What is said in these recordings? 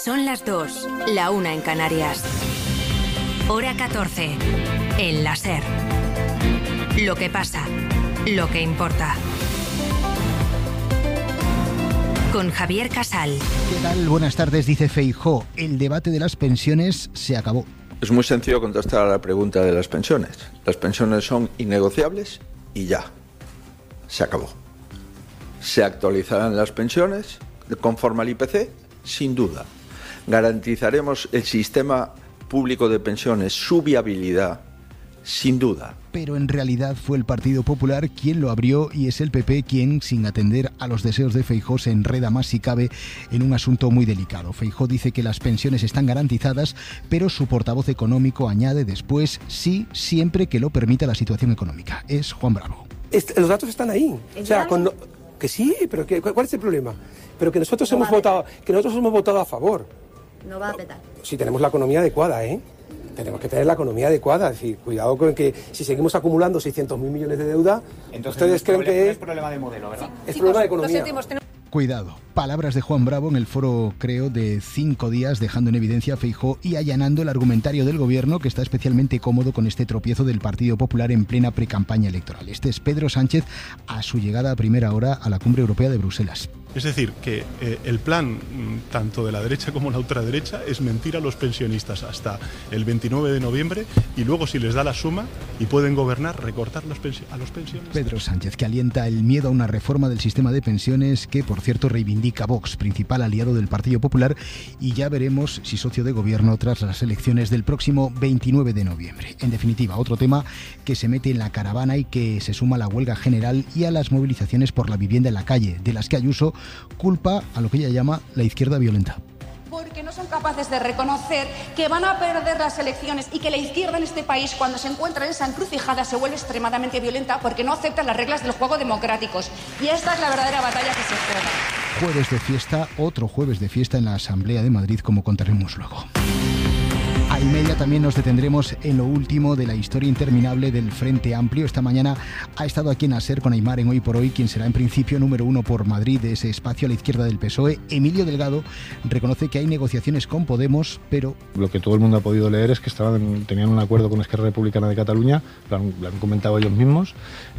Son las 2, la 1 en Canarias. Hora 14, en la SER. Lo que pasa, lo que importa. Con Javier Casal. ¿Qué tal? Buenas tardes, dice Feijóo. El debate de las pensiones se acabó. Es muy sencillo contestar a la pregunta de las pensiones. Las pensiones son innegociables y ya. Se acabó. ¿Se actualizarán las pensiones conforme al IPC? Sin duda. ¿Garantizaremos el sistema público de pensiones, su viabilidad? Sin duda. Pero en realidad fue el Partido Popular quien lo abrió y es el PP quien, sin atender a los deseos de Feijóo, se enreda más si cabe en un asunto muy delicado. Feijóo dice que las pensiones están garantizadas, pero su portavoz económico añade después sí, siempre que lo permita la situación económica. Es Juan Bravo. Los datos están ahí. O sea, que sí, pero ¿cuál es el problema? Pero que nosotros hemos votado a favor. No va a petar. Si tenemos la economía adecuada, ¿eh? Tenemos que tener la economía adecuada, es decir, cuidado con que si seguimos acumulando 600.000 millones de deuda, entonces ustedes creen que es problema de modelo, ¿verdad? Es problema de economía. Cuidado. Palabras de Juan Bravo en el foro, creo, de 5 días, dejando en evidencia a Feijóo y allanando el argumentario del gobierno, que está especialmente cómodo con este tropiezo del Partido Popular en plena precampaña electoral. Este es Pedro Sánchez a su llegada a primera hora a la Cumbre Europea de Bruselas. Es decir, que el plan, tanto de la derecha como la ultraderecha, es mentir a los pensionistas hasta el 29 de noviembre y luego, si les da la suma y pueden gobernar, recortar a los pensionistas. Pedro Sánchez, que alienta el miedo a una reforma del sistema de pensiones que, por cierto, reivindica Vox, principal aliado del Partido Popular, y ya veremos si socio de gobierno tras las elecciones del próximo 29 de noviembre. En definitiva, otro tema que se mete en la caravana y que se suma a la huelga general y a las movilizaciones por la vivienda en la calle, de las que Ayuso culpa a lo que ella llama la izquierda violenta. Porque no son capaces de reconocer que van a perder las elecciones y que la izquierda en este país, cuando se encuentra en esa encrucijada, se vuelve extremadamente violenta porque no aceptan las reglas del juego democráticos. Y esta es la verdadera batalla que se juega. Jueves de fiesta, otro jueves de fiesta en la Asamblea de Madrid, como contaremos luego. A y media también nos detendremos en lo último de la historia interminable del Frente Amplio. Esta mañana ha estado aquí en la SER con Aimar en Hoy por Hoy, quien será en principio número 1 por Madrid de ese espacio a la izquierda del PSOE. Emilio Delgado reconoce que hay negociaciones con Podemos, pero... Lo que todo el mundo ha podido leer es que tenían un acuerdo con Esquerra Republicana de Cataluña, lo han comentado ellos mismos,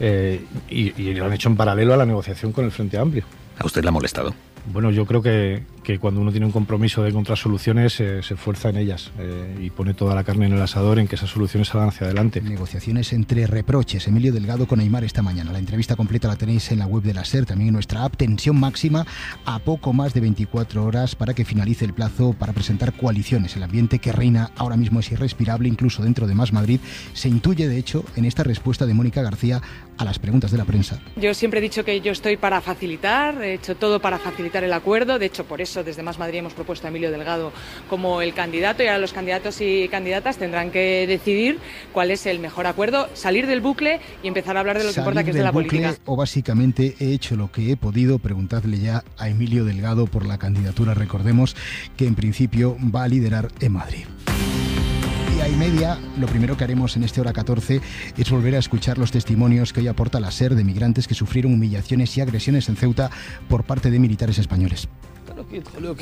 y lo han hecho en paralelo a la negociación con el Frente Amplio. ¿A usted le ha molestado? Bueno, yo creo que cuando uno tiene un compromiso de encontrar soluciones, se esfuerza en ellas y pone toda la carne en el asador en que esas soluciones salgan hacia adelante. Negociaciones entre reproches. Emilio Delgado con Aimar esta mañana. La entrevista completa la tenéis en la web de la SER, también en nuestra app. Tensión máxima a poco más de 24 horas para que finalice el plazo para presentar coaliciones. El ambiente que reina ahora mismo es irrespirable, incluso dentro de Más Madrid. Se intuye, de hecho, en esta respuesta de Mónica García a las preguntas de la prensa. Yo siempre he dicho que yo estoy para facilitar, he hecho todo para facilitar el acuerdo. De hecho, por eso desde Más Madrid hemos propuesto a Emilio Delgado como el candidato, y ahora los candidatos y candidatas tendrán que decidir cuál es el mejor acuerdo, salir del bucle y empezar a hablar de lo que importa, que es de la política. O básicamente he hecho lo que he podido. Preguntadle ya a Emilio Delgado por la candidatura. Recordemos que en principio va a liderar en Madrid. Y a y media, lo primero que haremos en este hora 14 es volver a escuchar los testimonios que hoy aporta la SER de migrantes que sufrieron humillaciones y agresiones en Ceuta por parte de militares españoles. A uno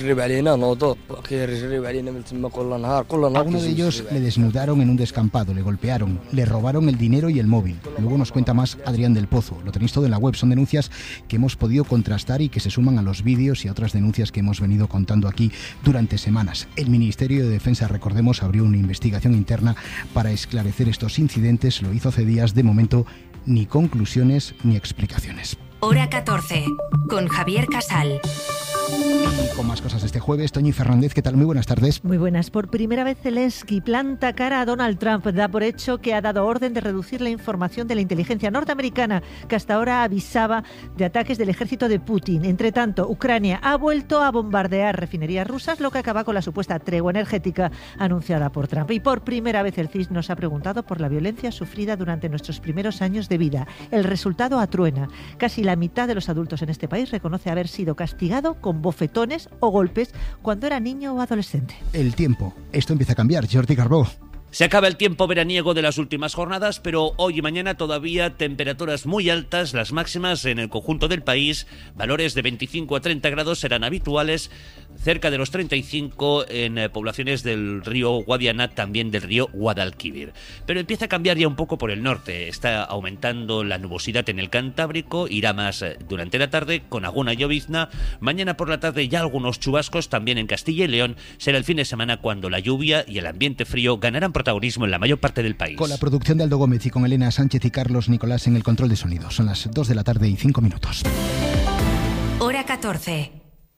de ellos le desnudaron en un descampado, le golpearon, le robaron el dinero y el móvil. Luego nos cuenta más Adrián del Pozo. Lo tenéis todo en la web. Son denuncias que hemos podido contrastar y que se suman a los vídeos y a otras denuncias que hemos venido contando aquí durante semanas. El Ministerio de Defensa, recordemos, abrió una investigación interna para esclarecer estos incidentes. Lo hizo hace días. De momento, ni conclusiones ni explicaciones. Hora 14, con Javier Casal. Y con más cosas este jueves, Toñi Fernández, ¿qué tal? Muy buenas tardes. Muy buenas. Por primera vez Zelensky planta cara a Donald Trump. Da por hecho que ha dado orden de reducir la información de la inteligencia norteamericana, que hasta ahora avisaba de ataques del ejército de Putin. Entre tanto, Ucrania ha vuelto a bombardear refinerías rusas, lo que acaba con la supuesta tregua energética anunciada por Trump. Y por primera vez el CIS nos ha preguntado por la violencia sufrida durante nuestros primeros años de vida. El resultado atruena. Casi la mitad de los adultos en este país reconoce haber sido castigado con bofetones o golpes cuando era niño o adolescente. El tiempo. Esto empieza a cambiar. Jordi Carbó. Se acaba el tiempo veraniego de las últimas jornadas, pero hoy y mañana todavía temperaturas muy altas, las máximas en el conjunto del país, valores de 25 a 30 grados serán habituales, cerca de los 35 en poblaciones del río Guadiana, también del río Guadalquivir. Pero empieza a cambiar ya un poco por el norte. Está aumentando la nubosidad en el Cantábrico, irá más durante la tarde con alguna llovizna. Mañana por la tarde ya algunos chubascos también en Castilla y León. Será el fin de semana cuando la lluvia y el ambiente frío ganarán protagonismo en la mayor parte del país. Con la producción de Aldo Gómez y con Elena Sánchez y Carlos Nicolás en el control de sonido. Son las 2 de la tarde y 5 minutos. Hora 14.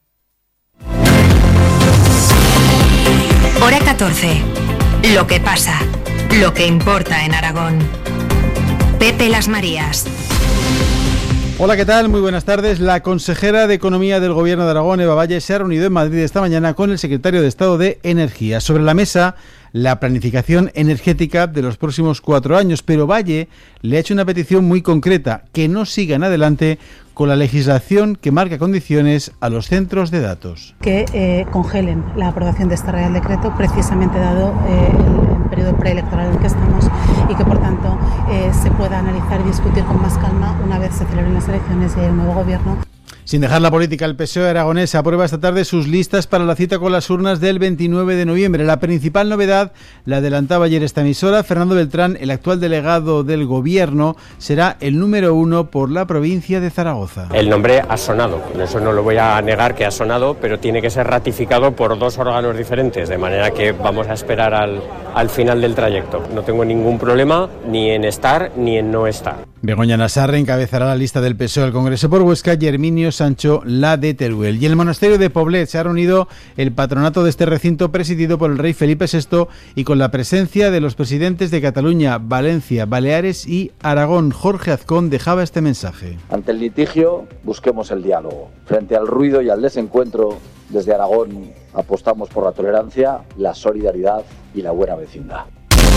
Hora 14. Lo que pasa, lo que importa en Aragón. Pepe Las Marías. Hola, ¿qué tal? Muy buenas tardes. La consejera de Economía del Gobierno de Aragón, Eva Valle, se ha reunido en Madrid esta mañana con el secretario de Estado de Energía. Sobre la mesa, la planificación energética de los próximos 4 años. Pero Valle le ha hecho una petición muy concreta, que no sigan adelante con la legislación que marca condiciones a los centros de datos. Que congelen la aprobación de este Real Decreto, precisamente dado el periodo preelectoral en el que estamos, y que por tanto se pueda analizar y discutir con más calma una vez se celebren las elecciones y haya un nuevo gobierno. Sin dejar la política, el PSOE aragonés aprueba esta tarde sus listas para la cita con las urnas del 29 de noviembre. La principal novedad, la adelantaba ayer esta emisora, Fernando Beltrán, el actual delegado del Gobierno, será el número 1 por la provincia de Zaragoza. El nombre ha sonado, eso no lo voy a negar que ha sonado, pero tiene que ser ratificado por 2 órganos diferentes, de manera que vamos a esperar al final del trayecto. No tengo ningún problema ni en estar ni en no estar. Begoña Nassarre encabezará la lista del PSOE al Congreso por Huesca y Herminio Sancho la de Teruel. Y en el monasterio de Poblet se ha reunido el patronato de este recinto presidido por el rey Felipe VI y con la presencia de los presidentes de Cataluña, Valencia, Baleares y Aragón. Jorge Azcón dejaba este mensaje. Ante el litigio, busquemos el diálogo. Frente al ruido y al desencuentro, desde Aragón apostamos por la tolerancia, la solidaridad y la buena vecindad.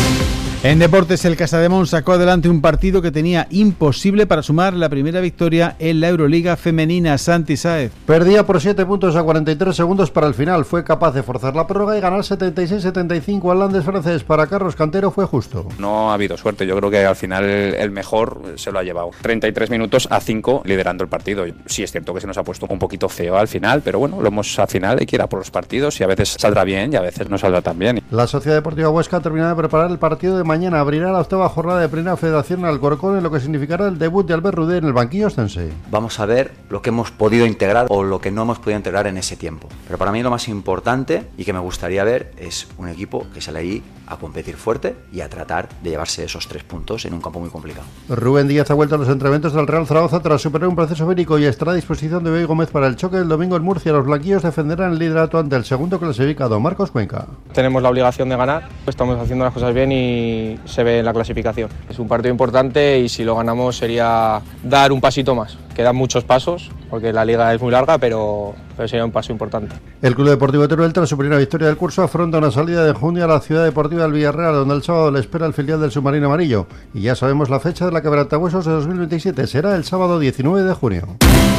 En deportes, el Casademont sacó adelante un partido que tenía imposible para sumar la primera victoria en la Euroliga femenina. Santi Sáez. Perdía por 7 puntos a 43 segundos para el final. Fue capaz de forzar la prórroga y ganar 76-75 al Landes francés. Para Carlos Cantero fue justo. No ha habido suerte. Yo creo que al final el mejor se lo ha llevado. 33 minutos a 5 liderando el partido. Sí es cierto que se nos ha puesto un poquito feo al final, pero bueno, lo hemos al final, hay que ir a por los partidos y a veces saldrá bien y a veces no saldrá tan bien. La Sociedad Deportiva Huesca ha terminado de preparar el partido de mañana. Abrirá la 8ª jornada de Primera Federación en Alcorcón, en lo que significará el debut de Albert Rudé en el banquillo ostense. Vamos a ver lo que hemos podido integrar o lo que no hemos podido integrar en ese tiempo. Pero para mí lo más importante y que me gustaría ver es un equipo que sale ahí a competir fuerte y a tratar de llevarse esos 3 puntos en un campo muy complicado. Rubén Díaz ha vuelto a los entrenamientos del Real Zaragoza tras superar un proceso médico y estará a disposición de Bey Gómez para el choque del domingo en Murcia. Los blanquillos defenderán el liderato ante el segundo clasificado, Marcos Cuenca. Tenemos la obligación de ganar, estamos haciendo las cosas bien y se ve en la clasificación. Es un partido importante y si lo ganamos sería dar un pasito más. Quedan muchos pasos porque la liga es muy larga, pero sería un paso importante. El Club Deportivo de Teruel, tras su primera victoria del curso, afronta una salida de junio a la Ciudad Deportiva del Villarreal, donde el sábado le espera el filial del Submarino Amarillo. Y ya sabemos la fecha de la Quebrantahuesos de 2027, será el sábado 19 de junio.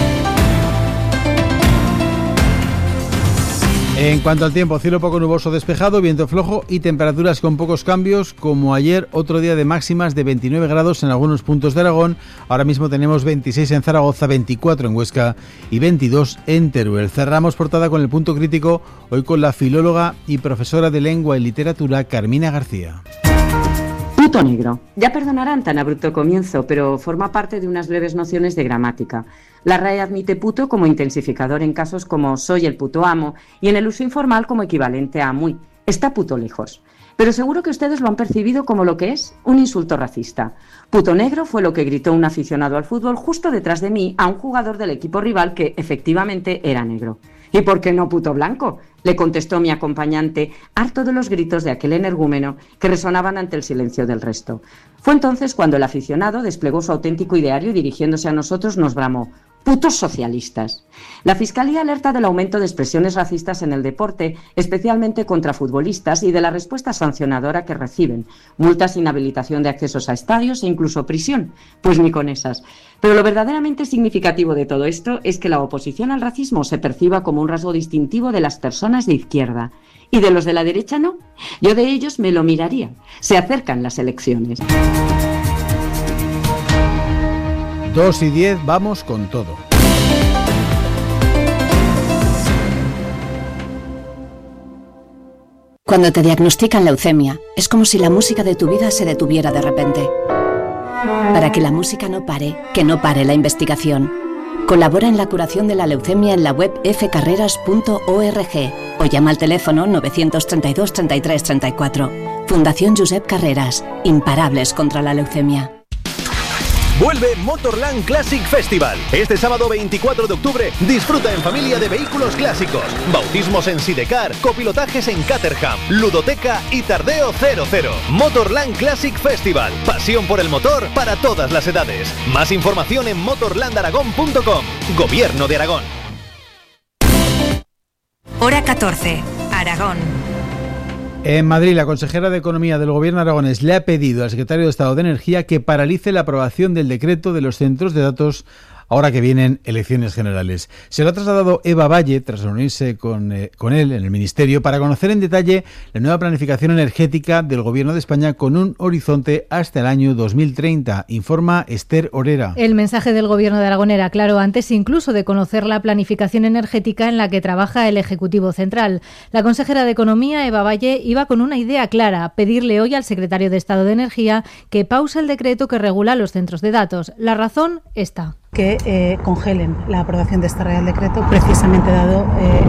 En cuanto al tiempo, cielo poco nuboso despejado, viento flojo y temperaturas con pocos cambios, como ayer, otro día de máximas de 29 grados en algunos puntos de Aragón. Ahora mismo tenemos 26 en Zaragoza, 24 en Huesca y 22 en Teruel. Cerramos portada con el punto crítico, hoy con la filóloga y profesora de lengua y literatura Carmina García. Puto negro. Ya perdonarán tan abrupto comienzo, pero forma parte de unas breves nociones de gramática. La RAE admite puto como intensificador en casos como soy el puto amo y en el uso informal como equivalente a muy. Está puto lejos. Pero seguro que ustedes lo han percibido como lo que es, un insulto racista. Puto negro fue lo que gritó un aficionado al fútbol justo detrás de mí a un jugador del equipo rival que efectivamente era negro. ¿Y por qué no puto blanco?, le contestó mi acompañante, harto de los gritos de aquel energúmeno que resonaban ante el silencio del resto. Fue entonces cuando el aficionado desplegó su auténtico ideario y dirigiéndose a nosotros nos bramó: ¡putos socialistas! La Fiscalía alerta del aumento de expresiones racistas en el deporte, especialmente contra futbolistas, y de la respuesta sancionadora que reciben: multas, inhabilitación de accesos a estadios e incluso prisión. Pues ni con esas. Pero lo verdaderamente significativo de todo esto es que la oposición al racismo se perciba como un rasgo distintivo de las personas de izquierda. ¿Y de los de la derecha no? Yo de ellos me lo miraría. Se acercan las elecciones. 2:10, vamos con todo. Cuando te diagnostican leucemia, es como si la música de tu vida se detuviera de repente. Para que la música no pare, que no pare la investigación. Colabora en la curación de la leucemia en la web fcarreras.org o llama al teléfono 932 33 34. Fundación Josep Carreras, imparables contra la leucemia. Vuelve Motorland Classic Festival. Este sábado 24 de octubre disfruta en familia de vehículos clásicos, bautismos en Sidecar, copilotajes en Caterham, ludoteca y tardeo 00. Motorland Classic Festival. Pasión por el motor para todas las edades. Más información en motorlandaragón.com. Gobierno de Aragón. Hora 14. Aragón. En Madrid, la consejera de Economía del Gobierno aragonés le ha pedido al secretario de Estado de Energía que paralice la aprobación del decreto de los centros de datos ahora que vienen elecciones generales. Se lo ha trasladado Eva Valle tras reunirse con él en el Ministerio para conocer en detalle la nueva planificación energética del Gobierno de España con un horizonte hasta el año 2030, informa Esther Orera. El mensaje del Gobierno de Aragón era claro antes incluso de conocer la planificación energética en la que trabaja el Ejecutivo Central. La consejera de Economía, Eva Valle, iba con una idea clara: pedirle hoy al secretario de Estado de Energía que pause el decreto que regula los centros de datos. La razón está. Que congelen la aprobación de este Real Decreto, precisamente dado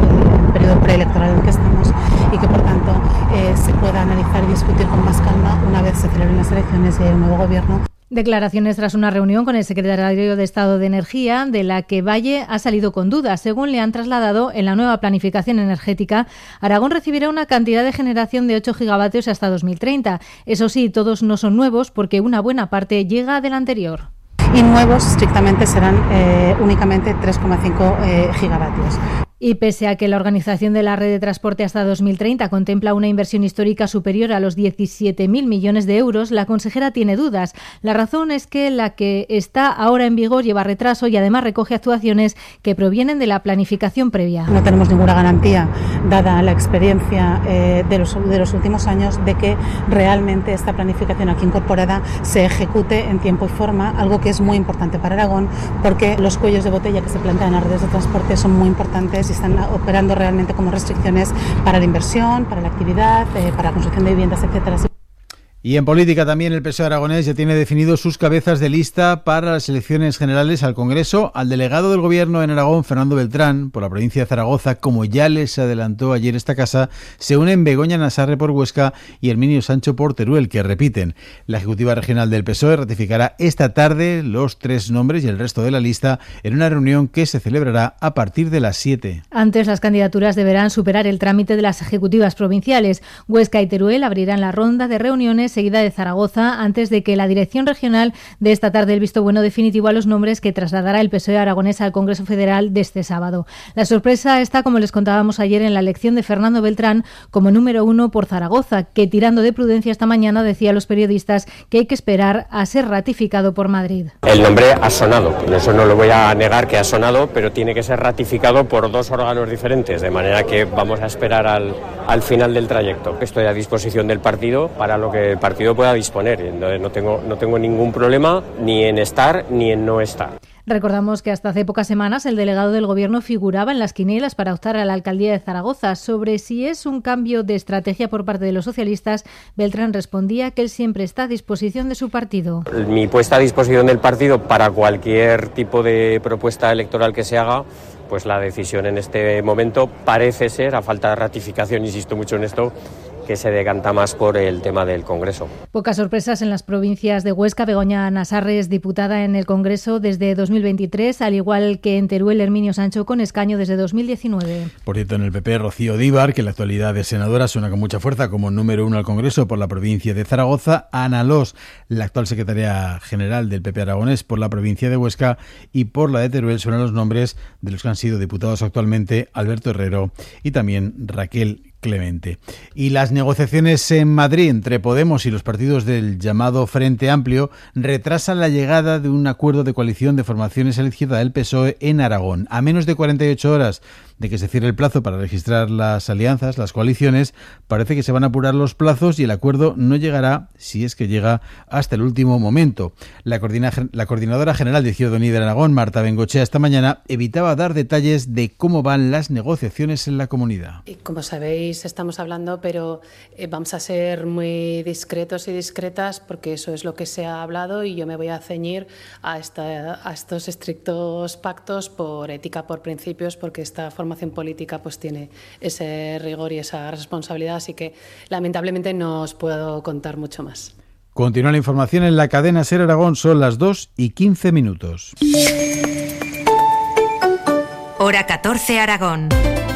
el periodo preelectoral en el que estamos, y que por tanto se pueda analizar y discutir con más calma una vez se celebren las elecciones y haya un nuevo gobierno. Declaraciones tras una reunión con el secretario de Estado de Energía, de la que Valle ha salido con dudas. Según le han trasladado, en la nueva planificación energética, Aragón recibirá una cantidad de generación de 8 gigavatios hasta 2030. Eso sí, todos no son nuevos porque una buena parte llega del anterior. Y nuevos estrictamente serán únicamente 3,5 gigavatios. Y pese a que la organización de la red de transporte hasta 2030 contempla una inversión histórica superior a los 17.000 millones de euros, la consejera tiene dudas. La razón es que la que está ahora en vigor lleva retraso y además recoge actuaciones que provienen de la planificación previa. No tenemos ninguna garantía, dada la experiencia de los últimos años, de que realmente esta planificación aquí incorporada se ejecute en tiempo y forma, algo que es muy importante para Aragón, porque los cuellos de botella que se plantean en las redes de transporte son muy importantes y están operando realmente como restricciones para la inversión, para la actividad, para la construcción de viviendas, etcétera. Y en política también el PSOE aragonés ya tiene definidos sus cabezas de lista para las elecciones generales al Congreso. Al delegado del Gobierno en Aragón, Fernando Beltrán, por la provincia de Zaragoza, como ya les adelantó ayer esta casa, se unen Begoña Nassarre por Huesca y Herminio Sancho por Teruel, que repiten. La Ejecutiva Regional del PSOE ratificará esta tarde los 3 nombres y el resto de la lista en una reunión que se celebrará a partir de las 7. Antes, las candidaturas deberán superar el trámite de las ejecutivas provinciales. Huesca y Teruel abrirán la ronda de reuniones seguida de Zaragoza antes de que la dirección regional dé esta tarde el visto bueno definitivo a los nombres que trasladará el PSOE aragonés al Congreso Federal de este sábado. La sorpresa está, como les contábamos ayer, en la elección de Fernando Beltrán como número 1 por Zaragoza, que tirando de prudencia esta mañana decía a los periodistas que hay que esperar a ser ratificado por Madrid. El nombre ha sonado, eso no lo voy a negar que ha sonado, pero tiene que ser ratificado por 2 órganos diferentes, de manera que vamos a esperar al final del trayecto. Estoy a disposición del partido para lo que el partido pueda disponer. Entonces no tengo ningún problema ni en estar ni en no estar. Recordamos que hasta hace pocas semanas el delegado del Gobierno figuraba en las quinielas para optar a la alcaldía de Zaragoza. Sobre si es un cambio de estrategia por parte de los socialistas, Beltrán respondía que él siempre está a disposición de su partido. Mi puesta a disposición del partido para cualquier tipo de propuesta electoral que se haga, pues la decisión en este momento parece ser, a falta de ratificación, insisto mucho en esto, que se decanta más por el tema del Congreso. Pocas sorpresas en las provincias de Huesca. Begoña Nassarre es diputada en el Congreso desde 2023, al igual que en Teruel Herminio Sancho, con escaño desde 2019. Por cierto, en el PP, Rocío Díbar, que en la actualidad es senadora, suena con mucha fuerza como número 1 al Congreso por la provincia de Zaragoza. Ana Los, la actual secretaria general del PP aragonés por la provincia de Huesca, y por la de Teruel suenan los nombres de los que han sido diputados actualmente, Alberto Herrero y también Raquel Clemente. Y las negociaciones en Madrid entre Podemos y los partidos del llamado Frente Amplio retrasan la llegada de un acuerdo de coalición de formaciones a la izquierda del PSOE en Aragón. A menos de 48 horas de que se cierre el plazo para registrar las alianzas, las coaliciones, parece que se van a apurar los plazos y el acuerdo no llegará, si es que llega, hasta el último momento. La coordinadora general de Izquierda Unida de Aragón, Marta Bengochea, esta mañana evitaba dar detalles de cómo van las negociaciones en la comunidad. Como sabéis, estamos hablando, pero vamos a ser muy discretos y discretas porque eso es lo que se ha hablado y yo me voy a ceñir a estos estrictos pactos por ética, por principios, porque esta formación política pues tiene ese rigor y esa responsabilidad, así que lamentablemente no os puedo contar mucho más. Continúa la información en la cadena SER Aragón, son las 2:15. Hora 14 Aragón.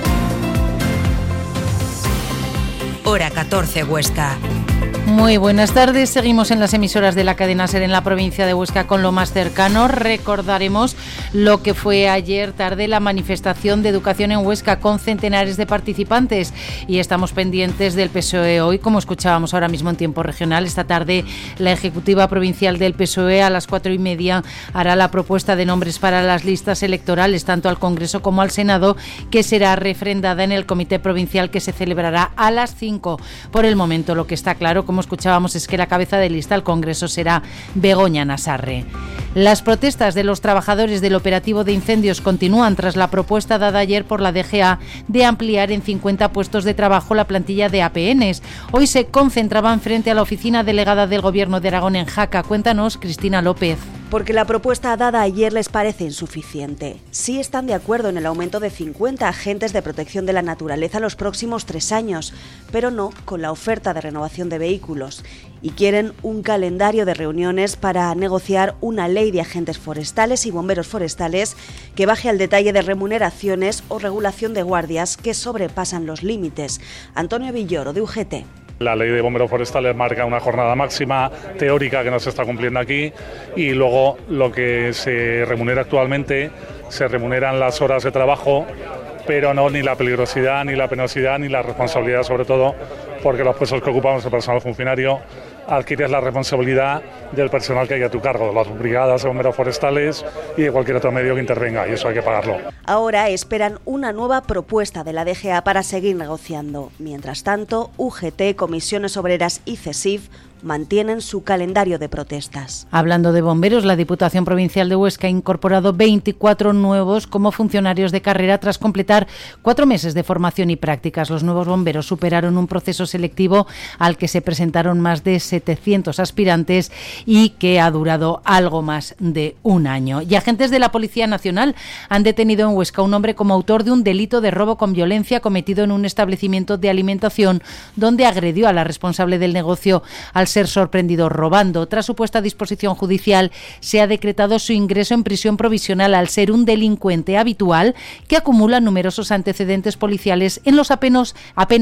Hora 14 Huesca. Muy buenas tardes. Seguimos en las emisoras de la cadena SER en la provincia de Huesca con lo más cercano. Recordaremos lo que fue ayer tarde la manifestación de educación en Huesca con centenares de participantes y estamos pendientes del PSOE hoy, como escuchábamos ahora mismo en tiempo regional. Esta tarde la Ejecutiva Provincial del PSOE a las 4:30 hará la propuesta de nombres para las listas electorales tanto al Congreso como al Senado, que será refrendada en el Comité Provincial que se celebrará a las 5. Por el momento lo que está claro, como escuchábamos, es que la cabeza de lista al Congreso será Begoña Nassarre. Las protestas de los trabajadores del operativo de incendios continúan tras la propuesta dada ayer por la DGA de ampliar en 50 puestos de trabajo la plantilla de APNs. Hoy se concentraban frente a la oficina delegada del Gobierno de Aragón en Jaca. Cuéntanos, Cristina López. Porque la propuesta dada ayer les parece insuficiente. Sí están de acuerdo en el aumento de 50 agentes de protección de la naturaleza los próximos 3 años, pero no con la oferta de renovación de vehículos. Y quieren un calendario de reuniones para negociar una ley de agentes forestales y bomberos forestales que baje al detalle de remuneraciones o regulación de guardias que sobrepasan los límites. Antonio Villoro, de UGT. La ley de bomberos forestales marca una jornada máxima teórica que no se está cumpliendo aquí y luego lo que se remunera actualmente, se remuneran las horas de trabajo, pero no ni la peligrosidad, ni la penosidad, ni la responsabilidad, sobre todo porque los puestos que ocupamos el personal funcionario adquieres la responsabilidad del personal que hay a tu cargo, de las brigadas de bomberos forestales y de cualquier otro medio que intervenga, y eso hay que pagarlo. Ahora esperan una nueva propuesta de la DGA para seguir negociando. Mientras tanto, UGT, Comisiones Obreras y CESIF mantienen su calendario de protestas. Hablando de bomberos, la Diputación Provincial de Huesca ha incorporado 24 nuevos como funcionarios de carrera tras completar 4 meses de formación y prácticas. Los nuevos bomberos superaron un proceso selectivo al que se presentaron más de 700 aspirantes y que ha durado algo más de un año. Y agentes de la Policía Nacional han detenido en Huesca a un hombre como autor de un delito de robo con violencia cometido en un establecimiento de alimentación donde agredió a la responsable del negocio al ser sorprendido robando. Tras su puesta a disposición judicial, se ha decretado su ingreso en prisión provisional al ser un delincuente habitual que acumula numerosos antecedentes policiales en los apenas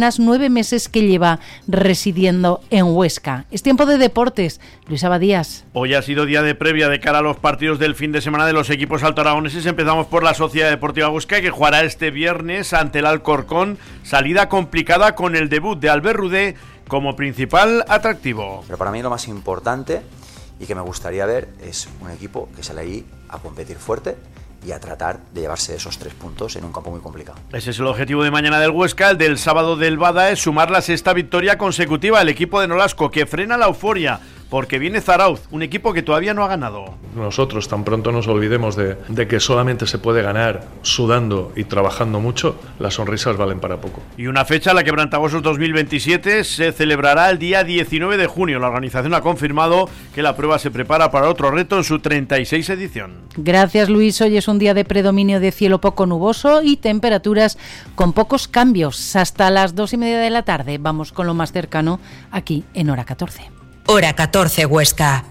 9 meses que lleva residiendo en Huesca. Es tiempo de deportes. Luis Abadías. Hoy ha sido día de previa de cara a los partidos del fin de semana de los equipos altoaragoneses. Empezamos por la Sociedad Deportiva Huesca, que jugará este viernes ante el Alcorcón. Salida complicada con el debut de Albert Rudé como principal atractivo. Pero para mí lo más importante y que me gustaría ver es un equipo que sale ahí a competir fuerte y a tratar de llevarse esos 3 puntos en un campo muy complicado. Ese es el objetivo de mañana del Huesca. El del sábado del Bada es sumar la 6ª victoria consecutiva. El equipo de Nolasco, que frena la euforia porque viene Zarauz, un equipo que todavía no ha ganado. Nosotros tan pronto nos olvidemos de que solamente se puede ganar sudando y trabajando mucho, las sonrisas valen para poco. Y una fecha, la Quebrantahuesos 2027, se celebrará el día 19 de junio. La organización ha confirmado que la prueba se prepara para otro reto en su 36 edición. Gracias, Luis. Hoy es un día de predominio de cielo poco nuboso y temperaturas con pocos cambios. Hasta las 2:30 de la tarde vamos con lo más cercano aquí en Hora 14. Hora 14 Huesca.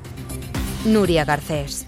Nuria Garcés.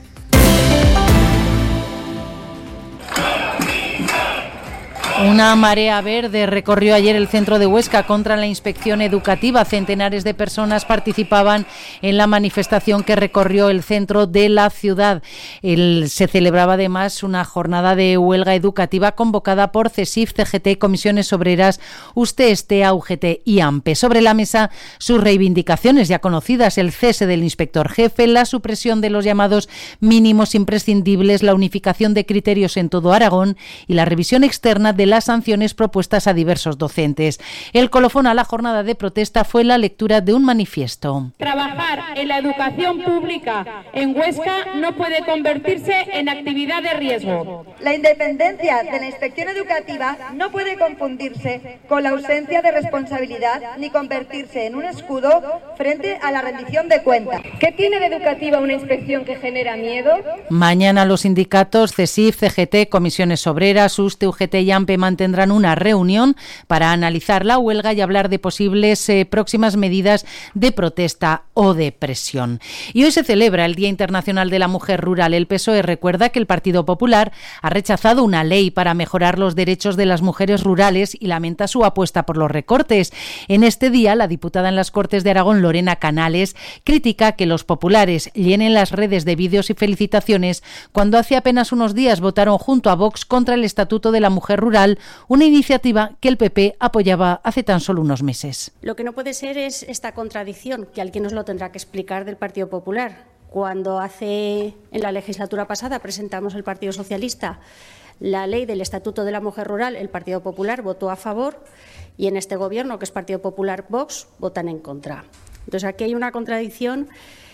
Una marea verde recorrió ayer el centro de Huesca contra la inspección educativa. Centenares de personas participaban en la manifestación que recorrió el centro de la ciudad. Se celebraba además una jornada de huelga educativa convocada por CESIF, CGT, Comisiones Obreras, USTE, ESTEA, UGT y AMPE. Sobre la mesa sus reivindicaciones ya conocidas: el cese del inspector jefe, la supresión de los llamados mínimos imprescindibles, la unificación de criterios en todo Aragón y la revisión externa de las sanciones propuestas a diversos docentes. El colofón a la jornada de protesta fue la lectura de un manifiesto. Trabajar en la educación pública en Huesca no puede convertirse en actividad de riesgo. La independencia de la inspección educativa no puede confundirse con la ausencia de responsabilidad ni convertirse en un escudo frente a la rendición de cuentas. ¿Qué tiene de educativa una inspección que genera miedo? Mañana los sindicatos CESIF, CGT, Comisiones Obreras, USTE, UGT y AMPE mantendrán una reunión para analizar la huelga y hablar de posibles próximas medidas de protesta o de presión. Y hoy se celebra el Día Internacional de la Mujer Rural. El PSOE recuerda que el Partido Popular ha rechazado una ley para mejorar los derechos de las mujeres rurales y lamenta su apuesta por los recortes. En este día, la diputada en las Cortes de Aragón, Lorena Canales, critica que los populares llenen las redes de vídeos y felicitaciones cuando hace apenas unos días votaron junto a Vox contra el Estatuto de la Mujer Rural, una iniciativa que el PP apoyaba hace tan solo unos meses. Lo que no puede ser es esta contradicción, que alguien nos lo tendrá que explicar, del Partido Popular. Cuando en la legislatura pasada presentamos el Partido Socialista la ley del Estatuto de la Mujer Rural, el Partido Popular votó a favor y en este Gobierno, que es Partido Popular Vox, votan en contra. Entonces aquí hay una contradicción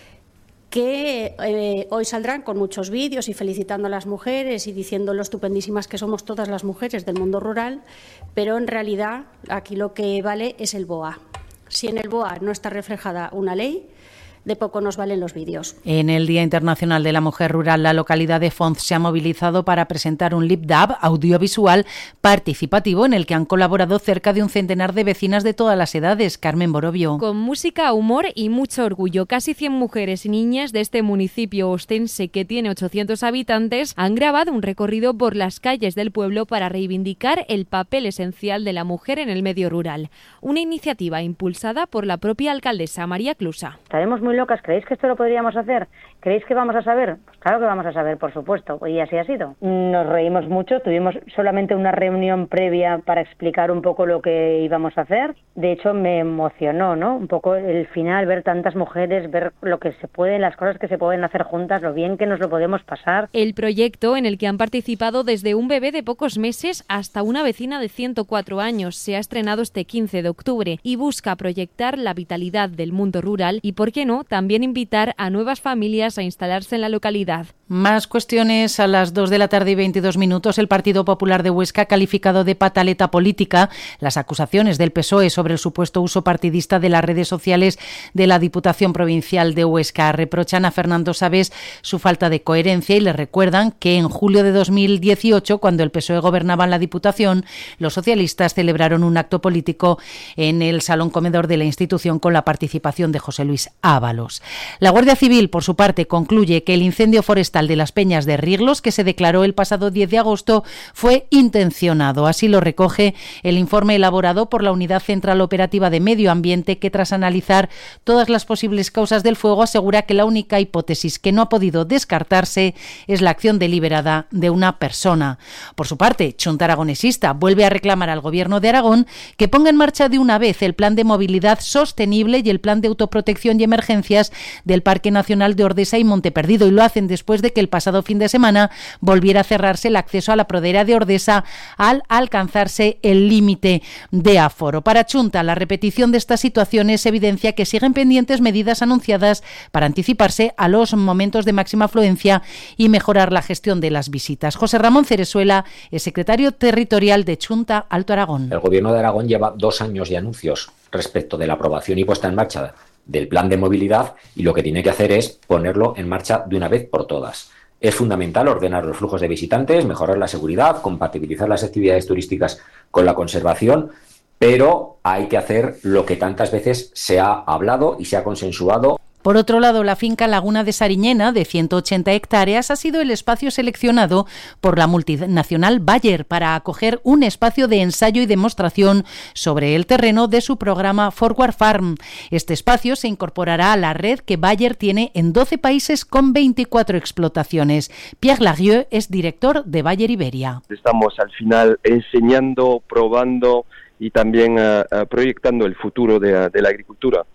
que hoy saldrán con muchos vídeos y felicitando a las mujeres y diciendo lo estupendísimas que somos todas las mujeres del mundo rural, pero en realidad aquí lo que vale es el BOA. Si en el BOA no está reflejada una ley, de poco nos valen los vídeos. En el Día Internacional de la Mujer Rural, la localidad de Fonz se ha movilizado para presentar un lip-dub audiovisual participativo en el que han colaborado cerca de un centenar de vecinas de todas las edades. Carmen Borovio. Con música, humor y mucho orgullo, casi 100 mujeres y niñas de este municipio ostense, que tiene 800 habitantes, han grabado un recorrido por las calles del pueblo para reivindicar el papel esencial de la mujer en el medio rural. Una iniciativa impulsada por la propia alcaldesa María Clusa. Estaremos muy locas. ¿Creéis que esto lo podríamos hacer? ¿Creéis que vamos a saber? Pues claro que vamos a saber, por supuesto, y así ha sido. Nos reímos mucho, tuvimos solamente una reunión previa para explicar un poco lo que íbamos a hacer. De hecho, me emocionó, ¿no? Un poco el final, ver tantas mujeres, ver lo que se puede, las cosas que se pueden hacer juntas, lo bien que nos lo podemos pasar. El proyecto, en el que han participado desde un bebé de pocos meses hasta una vecina de 104 años, se ha estrenado este 15 de octubre y busca proyectar la vitalidad del mundo rural y, ¿por qué no?, también invitar a nuevas familias a instalarse en la localidad. Más cuestiones a las 2 de la tarde y 22 minutos. El Partido Popular de Huesca ha calificado de pataleta política las acusaciones del PSOE sobre el supuesto uso partidista de las redes sociales de la Diputación Provincial de Huesca. Reprochan a Fernando Sabés su falta de coherencia y le recuerdan que en julio de 2018, cuando el PSOE gobernaba en la Diputación, los socialistas celebraron un acto político en el Salón Comedor de la institución con la participación de José Luis Ábalos. La Guardia Civil, por su parte, concluye que el incendio forestal de las Peñas de Riglos, que se declaró el pasado 10 de agosto, fue intencionado. Así lo recoge el informe elaborado por la Unidad Central Operativa de Medio Ambiente, que tras analizar todas las posibles causas del fuego asegura que la única hipótesis que no ha podido descartarse es la acción deliberada de una persona. Por su parte, Chunta Aragonesista vuelve a reclamar al Gobierno de Aragón que ponga en marcha de una vez el Plan de Movilidad Sostenible y el Plan de Autoprotección y Emergencias del Parque Nacional de Ordesa y Monteperdido, y lo hacen después de que el pasado fin de semana volviera a cerrarse el acceso a la pradera de Ordesa al alcanzarse el límite de aforo. Para Chunta, la repetición de estas situaciones evidencia que siguen pendientes medidas anunciadas para anticiparse a los momentos de máxima afluencia y mejorar la gestión de las visitas. José Ramón Cerezuela es secretario territorial de Chunta Alto Aragón. El Gobierno de Aragón lleva 2 años de anuncios respecto de la aprobación y puesta en marcha del plan de movilidad, y lo que tiene que hacer es ponerlo en marcha de una vez por todas. Es fundamental ordenar los flujos de visitantes, mejorar la seguridad, compatibilizar las actividades turísticas con la conservación, pero hay que hacer lo que tantas veces se ha hablado y se ha consensuado. Por otro lado, la finca Laguna de Sariñena, de 180 hectáreas, ha sido el espacio seleccionado por la multinacional Bayer para acoger un espacio de ensayo y demostración sobre el terreno de su programa Forward Farm. Este espacio se incorporará a la red que Bayer tiene en 12 países con 24 explotaciones. Pierre Laguieux es director de Bayer Iberia. Estamos al final enseñando, probando y también proyectando el futuro de la agricultura.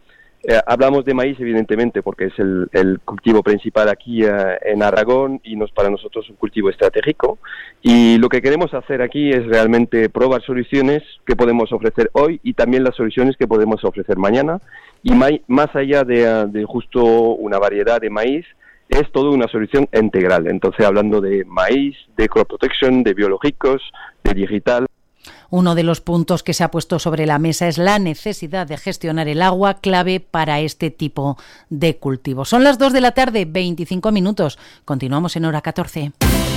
Hablamos de maíz, evidentemente, porque es el cultivo principal aquí en Aragón y para nosotros un cultivo estratégico. Y lo que queremos hacer aquí es realmente probar soluciones que podemos ofrecer hoy y también las soluciones que podemos ofrecer mañana. Y más allá de justo una variedad de maíz, es toda una solución integral. Entonces, hablando de maíz, de crop protection, de biológicos, de digital. Uno de los puntos que se ha puesto sobre la mesa es la necesidad de gestionar el agua, clave para este tipo de cultivos. Son las 2 de la tarde, 25 minutos. Continuamos en hora 14.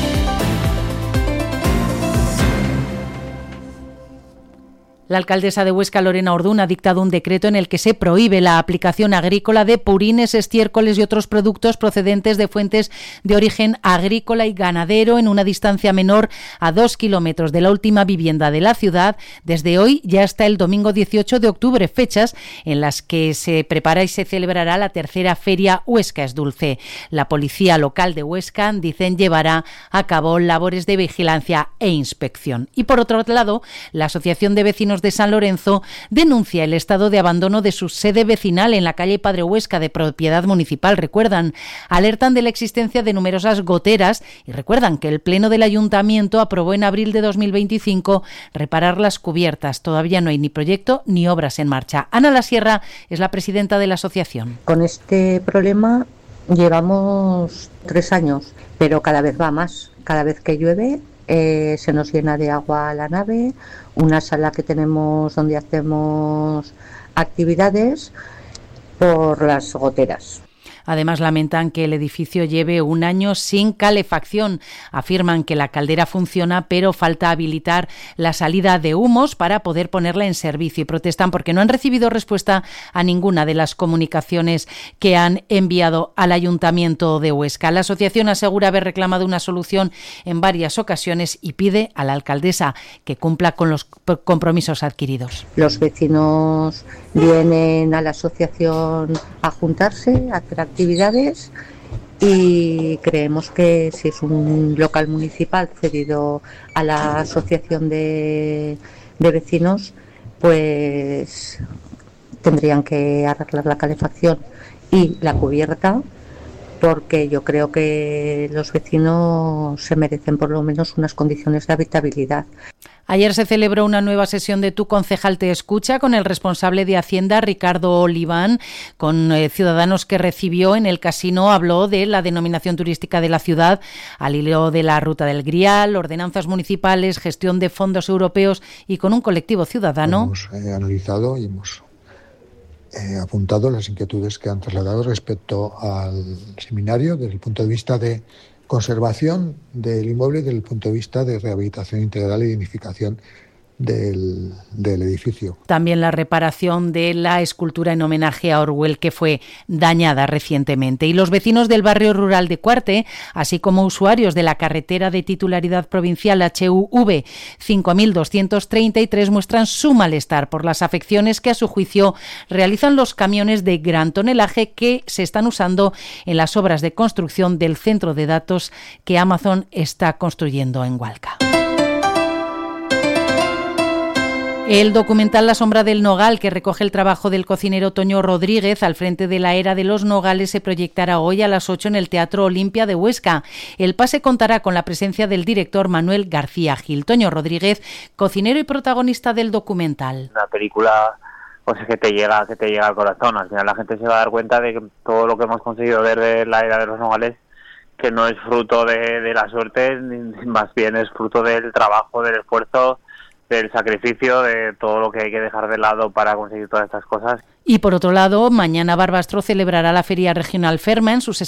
La alcaldesa de Huesca, Lorena Ordún, ha dictado un decreto en el que se prohíbe la aplicación agrícola de purines, estiércoles y otros productos procedentes de fuentes de origen agrícola y ganadero en una distancia menor a 2 kilómetros de la última vivienda de la ciudad desde hoy ya hasta el domingo 18 de octubre, fechas en las que se prepara y se celebrará la tercera feria Huesca es Dulce. La policía local de Huesca, dicen, llevará a cabo labores de vigilancia e inspección. Y por otro lado, la Asociación de Vecinos de San Lorenzo denuncia el estado de abandono de su sede vecinal en la calle Padre Huesca, de propiedad municipal. Recuerdan, alertan de la existencia de numerosas goteras y recuerdan que el Pleno del Ayuntamiento aprobó en abril de 2025 reparar las cubiertas. Todavía no hay ni proyecto ni obras en marcha. Ana Lasierra es la presidenta de la asociación. Con este problema llevamos 3 años, pero cada vez va más. Cada vez que llueve se nos llena de agua la nave, una sala que tenemos donde hacemos actividades por las goteras. Además, lamentan que el edificio lleve un año sin calefacción. Afirman que la caldera funciona, pero falta habilitar la salida de humos para poder ponerla en servicio, y protestan porque no han recibido respuesta a ninguna de las comunicaciones que han enviado al Ayuntamiento de Huesca. La asociación asegura haber reclamado una solución en varias ocasiones y pide a la alcaldesa que cumpla con los compromisos adquiridos. Los vecinos vienen a la asociación a juntarse, a hacer actividades, y creemos que si es un local municipal cedido a la asociación de vecinos, pues tendrían que arreglar la calefacción y la cubierta, porque yo creo que los vecinos se merecen por lo menos unas condiciones de habitabilidad. Ayer se celebró una nueva sesión de Tu Concejal Te Escucha con el responsable de Hacienda, Ricardo Oliván, con ciudadanos que recibió en el casino. Habló de la denominación turística de la ciudad, al hilo de la Ruta del Grial, ordenanzas municipales, gestión de fondos europeos y con un colectivo ciudadano. Hemos analizado y hemos apuntado las inquietudes que han trasladado respecto al seminario desde el punto de vista de conservación del inmueble y desde el punto de vista de rehabilitación integral y dignificación del edificio. También la reparación de la escultura en homenaje a Orwell, que fue dañada recientemente. Y los vecinos del barrio rural de Cuarte, así como usuarios de la carretera de titularidad provincial HUV 5233, muestran su malestar por las afecciones que a su juicio realizan los camiones de gran tonelaje que se están usando en las obras de construcción del centro de datos que Amazon está construyendo en Hualca. El documental La sombra del nogal, que recoge el trabajo del cocinero Toño Rodríguez al frente de la era de los nogales, se proyectará hoy a las 8 en el Teatro Olimpia de Huesca. El pase contará con la presencia del director Manuel García Gil. Toño Rodríguez, cocinero y protagonista del documental. Una película pues que te llega al corazón. Al final la gente se va a dar cuenta de que todo lo que hemos conseguido ver de la era de los nogales, que no es fruto de la suerte, más bien es fruto del trabajo, del esfuerzo, del sacrificio, de todo lo que hay que dejar de lado para conseguir todas estas cosas. Y por otro lado, mañana Barbastro celebrará la Feria Regional Ferma en su